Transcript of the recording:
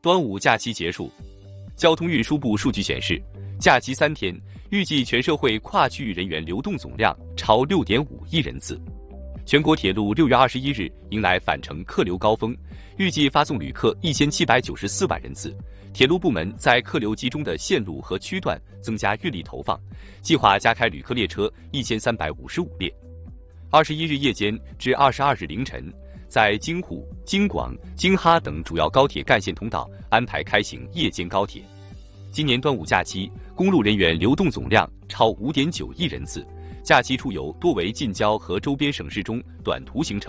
端午假期结束，交通运输部数据显示，假期3天，预计全社会跨区域人员流动总量超6.5亿人次。全国铁路6月21日迎来返程客流高峰，预计发送旅客1794万人次。铁路部门在客流集中的线路和区段增加运力投放，计划加开旅客列车1355列。21日夜间至22日凌晨，在京沪、京广、京哈等主要高铁干线通道安排开行夜间高铁。今年端午假期，公路人员流动总量超5.9亿人次，假期出游多为近郊和周边省市中短途行程。